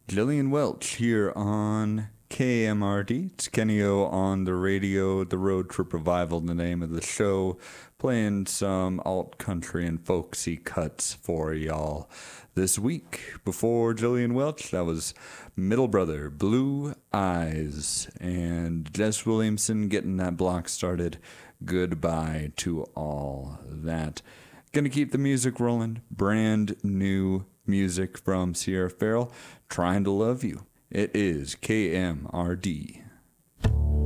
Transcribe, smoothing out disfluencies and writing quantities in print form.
Jillian Welch here on KMRD. It's Kenny O on the radio. The Road Trip Revival, the name of the show. Playing some alt country and folksy cuts for y'all this week. Before Jillian Welch, that was Middle Brother, Blue Eyes, and Jess Williamson getting that block started. Goodbye to all that. Gonna keep the music rolling. Brand new music from Sierra Farrell. Trying to Love You. It is KMRD.